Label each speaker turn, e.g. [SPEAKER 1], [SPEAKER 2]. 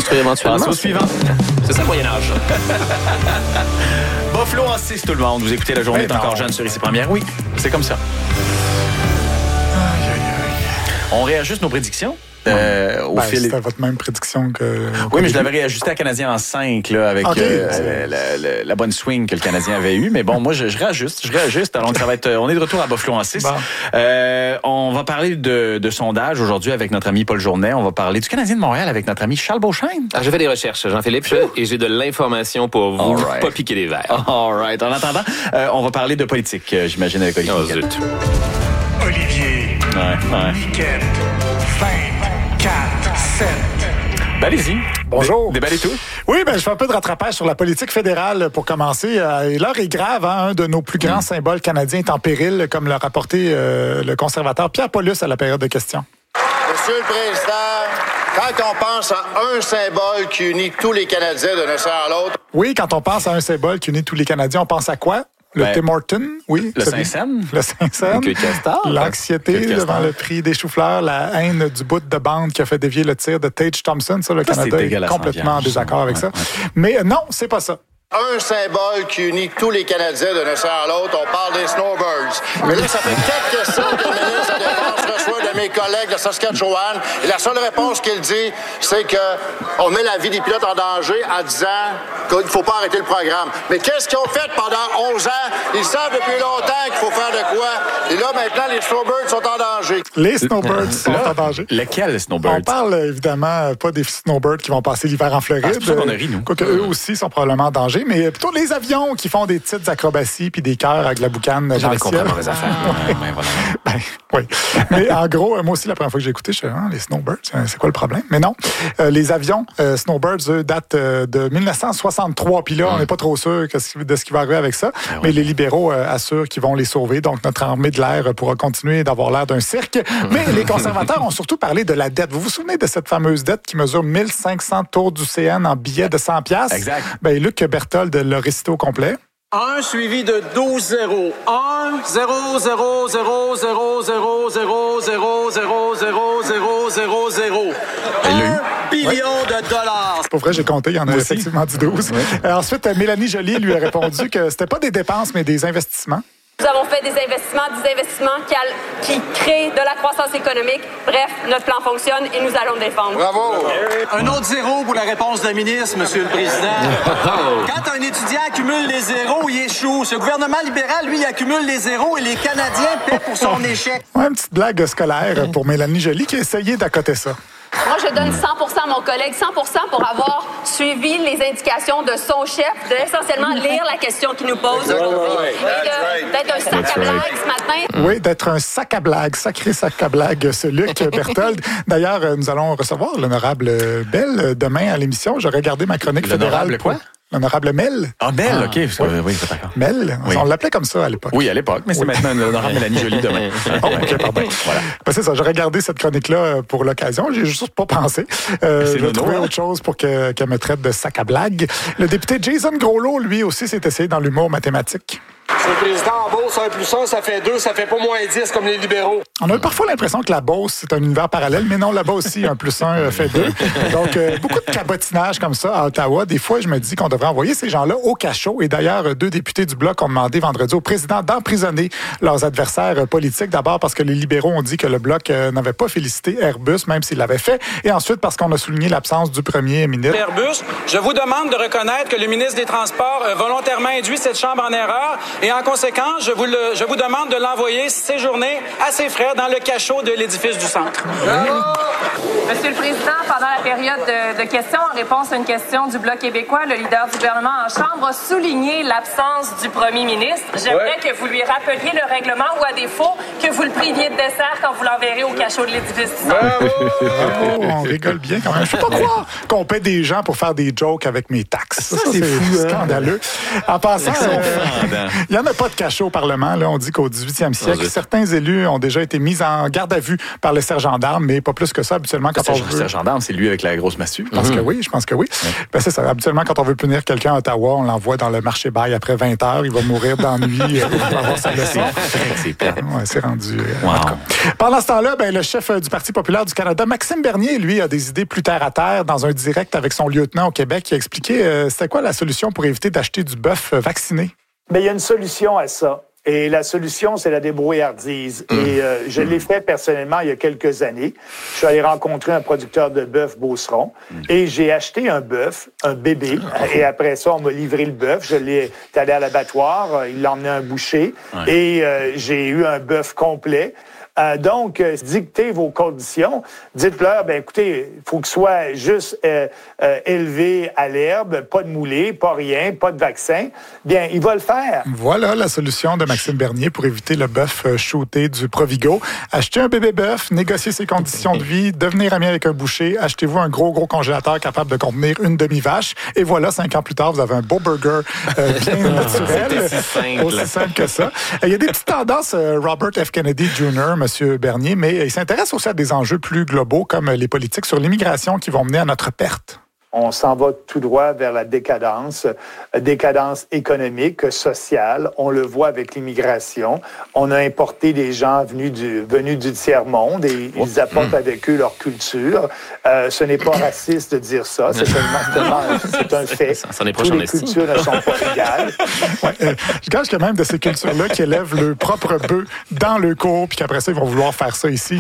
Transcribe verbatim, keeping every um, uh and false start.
[SPEAKER 1] construire éventuellement.
[SPEAKER 2] Passe au suivant.
[SPEAKER 1] C'est ça le Moyen-Âge.
[SPEAKER 2] Buffalo en six, tout le monde. Vous écoutez La Journée est encore jeune sur Ici Première. Oui, c'est comme ça. On réajuste nos prédictions. Euh, au
[SPEAKER 3] ben,
[SPEAKER 2] fil...
[SPEAKER 3] C'était votre même prédiction que...
[SPEAKER 2] Oui, mais je l'avais réajusté à Canadien en cinq, là, avec okay. euh, la, la, la bonne swing que le Canadien avait eue. Mais bon, moi, je, je réajuste, je réajuste. Alors, ça va être, on est de retour à Buffalo en six. Bon. Euh, on va parler de, de sondage aujourd'hui avec notre ami Paul Journet. On va parler du Canadien de Montréal avec notre ami Charles Beauchesne.
[SPEAKER 1] Ah, j'ai fait des recherches, Jean-Philippe, Ouh. et j'ai de l'information pour vous, right. pas piquer les verres.
[SPEAKER 2] All right. En attendant, euh, on va parler de politique, j'imagine, avec Olivier.
[SPEAKER 1] Oh, zut.
[SPEAKER 4] Olivier.
[SPEAKER 2] Ouais, ouais.
[SPEAKER 4] Niquette. vingt-quatre sept.
[SPEAKER 2] Ben, allez-y.
[SPEAKER 3] Bonjour.
[SPEAKER 2] Déballez tout.
[SPEAKER 3] Oui, ben, je fais un peu de rattrapage sur la politique fédérale pour commencer. Euh, l'heure est grave, hein? Un de nos plus grands mmh. symboles canadiens est en péril, comme l'a rapporté euh, le conservateur Pierre Paulus à la période de questions.
[SPEAKER 5] Monsieur le Président, quand on pense à un symbole qui unit tous les Canadiens d'un océan à l'autre...
[SPEAKER 3] Oui, quand on pense à un symbole qui unit tous les Canadiens, on pense à quoi? Le ben, Tim Horton, oui.
[SPEAKER 2] Le Saint-Saëns.
[SPEAKER 3] Le Saint-Saëns. L'anxiété devant le prix des choux-fleurs, la haine du bout de bande qui a fait dévier le tir de Tage Thompson. Ça, le ça, Canada est complètement en désaccord avec ouais, ça. Ouais. Mais non, c'est pas ça.
[SPEAKER 5] Un symbole qui unit tous les Canadiens d'un océan à l'autre, on parle des snowbirds. Mais là, ça fait quatre questions que le ministre de la Défense reçoit de mes collègues de Saskatchewan. Et la seule réponse qu'il dit, c'est qu'on met la vie des pilotes en danger en disant qu'il ne faut pas arrêter le programme. Mais qu'est-ce qu'ils ont fait pendant onze ans? Ils savent depuis longtemps qu'il faut faire de quoi. Et là, maintenant, les snowbirds sont en danger.
[SPEAKER 3] Les snowbirds sont là, en danger.
[SPEAKER 2] Lesquels, snowbirds?
[SPEAKER 3] On parle évidemment pas des snowbirds qui vont passer l'hiver en Floride. Ah, c'est
[SPEAKER 2] pour ça qu'on a ri, nous.
[SPEAKER 3] Quoique eux aussi sont probablement en danger. Mais plutôt les avions qui font des petites acrobaties puis des cœurs avec la boucane dans le ciel.
[SPEAKER 2] Les affaires.
[SPEAKER 3] Ah, ouais, voilà. Ben, oui. Mais en gros, moi aussi, la première fois que j'ai écouté, je suis ah, les snowbirds, c'est quoi le problème? Mais non, euh, les avions euh, snowbirds, eux, datent euh, de dix-neuf cent soixante-trois. Puis là, on n'est pas trop sûr de ce qui va arriver avec ça. Ah, ouais. Mais les libéraux euh, assurent qu'ils vont les sauver. Donc, notre armée de l'air pourra continuer d'avoir l'air d'un cirque. Mais les conservateurs ont surtout parlé de la dette. Vous vous souvenez de cette fameuse dette qui mesure mille cinq cents tours du C N en billets de cent piastres?
[SPEAKER 2] Exact.
[SPEAKER 3] Ben, Luc Berthold l'a récité au complet.
[SPEAKER 6] un suivi de douze zéros. un, zéro, zéro, zéro, zéro, zéro, zéro, zéro, zéro, zéro, zéro, zéro, zéro. un billion ouais. de dollars.
[SPEAKER 3] C'est pas vrai, j'ai compté, il y en a effectivement dit douze. Ouais. Euh, ensuite, Mélanie Joly lui a répondu que c'était pas des dépenses, mais des investissements.
[SPEAKER 7] Nous avons fait des investissements, des investissements qui, a, qui créent de la croissance économique. Bref, notre plan fonctionne et nous allons le défendre.
[SPEAKER 5] Bravo!
[SPEAKER 6] Un autre zéro pour la réponse de ministre, Monsieur le Président. Quand un étudiant accumule les zéros, il échoue. Ce gouvernement libéral, lui, il accumule les zéros et les Canadiens paient pour son échec.
[SPEAKER 3] Ouais, une petite blague scolaire pour Mélanie Joly qui a essayé d'accoter ça.
[SPEAKER 7] Moi, je donne cent pour cent à mon collègue, cent pour cent pour avoir suivi les indications de son chef, de essentiellement lire la question qu'il nous pose aujourd'hui. Et d'être un sac à blague ce matin.
[SPEAKER 3] Oui, d'être un sac à blague, sacré sac à blague, ce Luc Berthold. D'ailleurs, nous allons recevoir l'honorable Bell demain à l'émission. J'aurais gardé ma chronique fédérale.
[SPEAKER 2] Quoi?
[SPEAKER 3] L'honorable Mel.
[SPEAKER 2] Ah, Mel, ah, OK. Oui, oui c'est d'accord.
[SPEAKER 3] Mel, oui. On l'appelait comme ça à l'époque.
[SPEAKER 2] Oui, à l'époque, mais c'est oui. maintenant l'honorable Mélanie Joly demain.
[SPEAKER 3] Oh, OK, pardon. Voilà. Ben, c'est ça, j'aurais gardé cette chronique-là pour l'occasion. J'ai juste pas pensé. Euh, je vais trouver autre chose pour que, qu'elle me traite de sac à blague. Le député Jason Groslo, lui aussi, s'est essayé dans l'humour mathématique.
[SPEAKER 8] Monsieur le Président, en Beauce, un plus un, ça fait deux, ça fait pas moins dix comme les libéraux.
[SPEAKER 3] On a parfois l'impression que la Beauce, c'est un univers parallèle, mais non, là-bas aussi, un plus un fait deux. Donc, euh, beaucoup de cabotinage comme ça à Ottawa. Des fois, je me dis qu'on devrait envoyer ces gens-là au cachot. Et d'ailleurs, deux députés du Bloc ont demandé vendredi au président d'emprisonner leurs adversaires politiques. D'abord parce que les libéraux ont dit que le Bloc euh, n'avait pas félicité Airbus, même s'il l'avait fait. Et ensuite parce qu'on a souligné l'absence du premier ministre.
[SPEAKER 9] Airbus, je vous demande de reconnaître que le ministre des Transports a volontairement induit cette Chambre en erreur. Et en conséquence, je vous, le, je vous demande de l'envoyer séjourner à ses frais dans le cachot de l'édifice du centre.
[SPEAKER 10] Monsieur le Président, pendant la période de, de questions, en réponse à une question du Bloc québécois, le leader du gouvernement en Chambre a souligné l'absence du premier ministre. J'aimerais ouais. que vous lui rappeliez le règlement ou, à défaut, que vous le priviez de dessert quand vous l'enverrez au cachot de l'édifice du centre.
[SPEAKER 3] Oh, on rigole bien quand même. Je ne peux pas croire qu'on paie des gens pour faire des jokes avec mes taxes. Ça, ça c'est, c'est fou, scandaleux. En passant, il n'y en a pas de cachot au Parlement. Là, on dit qu'au dix-huitième siècle, oh, certains élus ont déjà été mis en garde à vue par le sergent d'armes, mais pas plus que ça habituellement. Quand
[SPEAKER 2] le
[SPEAKER 3] on veut...
[SPEAKER 2] sergent d'armes, c'est lui avec la grosse massue.
[SPEAKER 3] Je pense mm-hmm. que oui, je pense que oui. Ouais. Ben, c'est ça. Habituellement, quand on veut punir quelqu'un à Ottawa, on l'envoie dans le marché bail après vingt heures. Il va mourir d'ennui. Il va avoir sa leçon.
[SPEAKER 2] C'est pire.
[SPEAKER 3] Ouais, c'est rendu. Wow. En tout cas. Pendant ce temps-là, ben, le chef du Parti populaire du Canada, Maxime Bernier, lui, a des idées plus terre à terre dans un direct avec son lieutenant au Québec qui a expliqué euh, c'était quoi la solution pour éviter d'acheter du bœuf vacciné.
[SPEAKER 11] Bien, il y a une solution à ça. Et la solution, c'est la débrouillardise. Mmh. Et euh, je l'ai fait personnellement il y a quelques années. Je suis allé rencontrer un producteur de bœuf Beauceron mmh. et j'ai acheté un bœuf, un bébé. Mmh. Et après ça, on m'a livré le bœuf. Je l'ai allé à l'abattoir. Il l'a emmené un boucher. Mmh. Et euh, j'ai eu un bœuf complet. Euh, donc, euh, dictez vos conditions. Dites-leur, ben écoutez, il faut que ce soit juste euh, euh, élevé à l'herbe, pas de moulé, pas rien, pas de vaccin. Bien, il va le faire.
[SPEAKER 3] Voilà la solution de Maxime Bernier pour éviter le bœuf shooté du Provigo. Achetez un bébé bœuf, négociez ses conditions de vie, devenir ami avec un boucher, achetez-vous un gros, gros congélateur capable de contenir une demi-vache. Et voilà, cinq ans plus tard, vous avez un beau burger euh, bien naturel.
[SPEAKER 1] C'est aussi simple.
[SPEAKER 3] Aussi simple que ça. Il y a des petites tendances, euh, Robert F. Kennedy junior, M. Bernier, mais il s'intéresse aussi à des enjeux plus globaux comme les politiques sur l'immigration qui vont mener à notre perte.
[SPEAKER 11] On s'en va tout droit vers la décadence, décadence économique, sociale. On le voit avec l'immigration. On a importé des gens venus du, venus du tiers-monde et oh. ils apportent mmh. avec eux leur culture. Euh, ce n'est pas raciste de dire ça, c'est seulement c'est un fait.
[SPEAKER 1] Ça, ça
[SPEAKER 11] Toutes les cultures ne sont pas égales.
[SPEAKER 3] Ouais, euh, je gage quand même de ces cultures-là qui élèvent le propre bœuf dans le cours puis qu'après ça, ils vont vouloir faire ça ici.